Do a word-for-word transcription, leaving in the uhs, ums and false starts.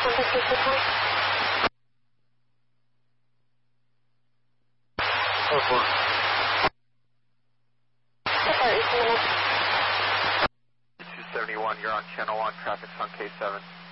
Oh, four. two seventy-one, you're on channel one, traffic's on K seven.